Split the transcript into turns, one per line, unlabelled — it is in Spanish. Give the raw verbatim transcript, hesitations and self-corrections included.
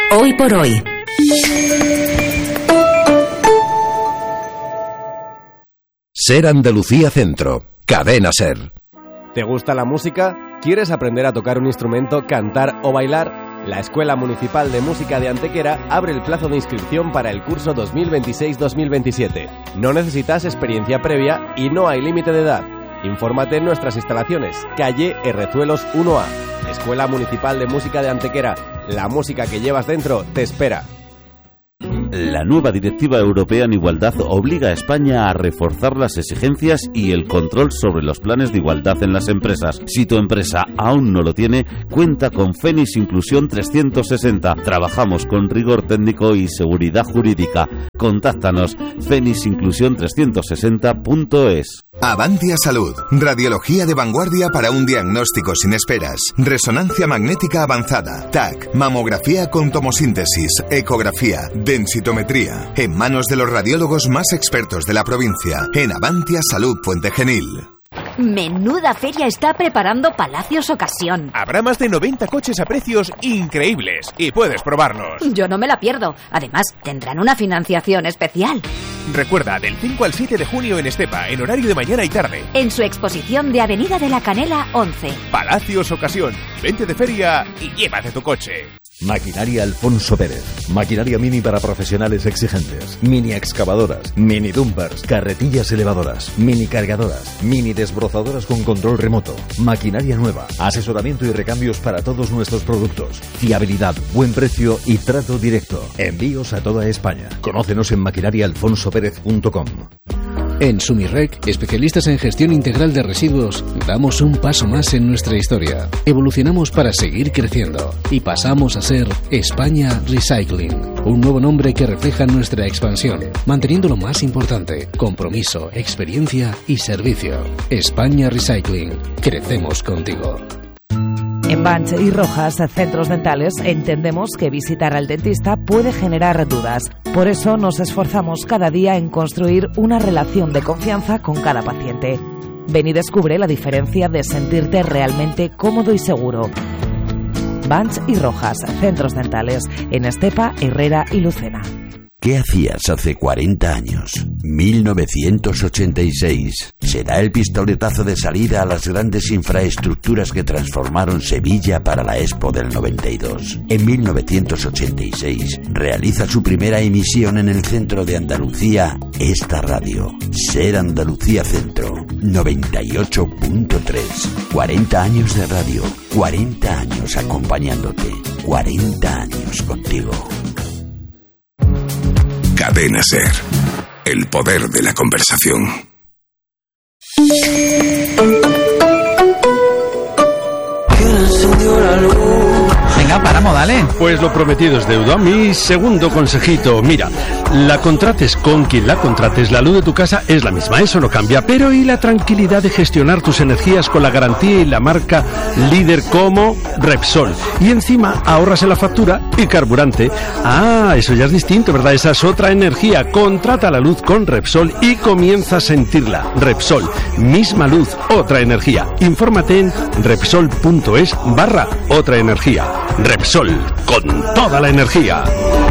Hoy por hoy.
Ser Andalucía Centro. Cadena Ser.
¿Te gusta la música? ¿Quieres aprender a tocar un instrumento, cantar o bailar? La Escuela Municipal de Música de Antequera abre el plazo de inscripción para el curso dos mil veintiséis dos mil veintisiete. No necesitas experiencia previa y no hay límite de edad. Infórmate en nuestras instalaciones, calle Herrezuelos uno A. Escuela Municipal de Música de Antequera. La música que llevas dentro te espera.
La nueva Directiva Europea en Igualdad obliga a España a reforzar las exigencias y el control sobre los planes de igualdad en las empresas. Si tu empresa aún no lo tiene, cuenta con Fénix Inclusión trescientos sesenta. Trabajamos con rigor técnico y seguridad jurídica. Contáctanos fénix inclusión trescientos sesenta punto es.
Avantia Salud. Radiología de vanguardia para un diagnóstico sin esperas. Resonancia magnética avanzada. T A C. Mamografía con tomosíntesis. Ecografía. Densitometría. En manos de los radiólogos más expertos de la provincia. En Avantia Salud Puente Genil.
Menuda feria está preparando Palacios Ocasión.
Habrá más de noventa coches a precios increíbles y puedes probarlos.
Yo no me la pierdo. Además, tendrán una financiación especial.
Recuerda, del cinco al siete de junio en Estepa, en horario de mañana y tarde.
En su exposición de Avenida de la Canela once.
Palacios Ocasión. Vente de feria y llévate tu coche.
Maquinaria Alfonso Pérez. Maquinaria mini para profesionales exigentes. Mini excavadoras, mini dumpers, carretillas elevadoras, mini cargadoras, mini desbrozadoras con control remoto. Maquinaria nueva. Asesoramiento y recambios para todos nuestros productos. Fiabilidad, buen precio y trato directo. Envíos a toda España. Conócenos en maquinaria alfonso pérez punto com.
En Sumirrec, especialistas en gestión integral de residuos, damos un paso más en nuestra historia. Evolucionamos para seguir creciendo y pasamos a ser España Recycling, un nuevo nombre que refleja nuestra expansión, manteniendo lo más importante: compromiso, experiencia y servicio. España Recycling, crecemos contigo.
En Banch y Rojas, centros dentales, entendemos que visitar al dentista puede generar dudas. Por eso nos esforzamos cada día en construir una relación de confianza con cada paciente. Ven y descubre la diferencia de sentirte realmente cómodo y seguro. Banch y Rojas, centros dentales, en Estepa, Herrera y Lucena.
¿Qué hacías hace cuarenta años? mil novecientos ochenta y seis. Será el pistoletazo de salida a las grandes infraestructuras que transformaron Sevilla para la Expo del noventa y dos. En mil novecientos ochenta y seis realiza su primera emisión en el centro de Andalucía esta radio. Ser Andalucía Centro, noventa y ocho punto tres. cuarenta años de radio, cuarenta años acompañándote, cuarenta años contigo.
Cadena Ser. El poder de la conversación.
Venga, paramos, dale. Pues lo prometido es deuda. Mi segundo consejito, mira, la contrates con quien la contrates, la luz de tu casa es la misma, eso no cambia, pero y la tranquilidad de gestionar tus energías con la garantía y la marca líder como Repsol. Y encima ahorras en la factura y carburante. Ah, eso ya es distinto, ¿verdad? Esa es otra energía. Contrata la luz con Repsol y comienza a sentirla. Repsol, misma luz, otra energía. Infórmate en repsol.es barra otra energía. Repsol, con toda la energía.